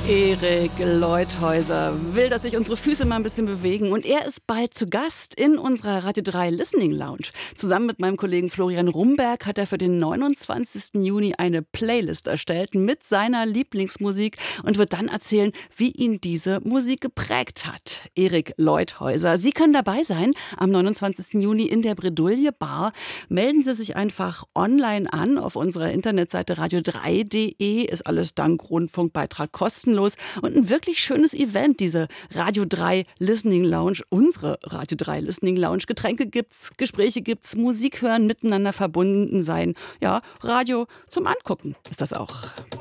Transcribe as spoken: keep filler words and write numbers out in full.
Erik Leuthäuser will, dass sich unsere Füße mal ein bisschen bewegen. Und er ist bald zu Gast in unserer Radio drei Listening Lounge. Zusammen mit meinem Kollegen Florian Rumberg hat er für den neunundzwanzigsten Juni eine Playlist erstellt mit seiner Lieblingsmusik und wird dann erzählen, wie ihn diese Musik geprägt hat. Erik Leuthäuser, Sie können dabei sein am neunundzwanzigsten Juni in der Bredouille Bar. Melden Sie sich einfach online an auf unserer Internetseite radio drei punkt de. Ist alles dank Rundfunkbeitrag kostenlos. Und ein wirklich schönes Event, diese Radio drei Listening Lounge, unsere Radio drei Listening Lounge. Getränke gibt's, Gespräche gibt's, Musik hören, miteinander verbunden sein. Ja, Radio zum Angucken ist das auch.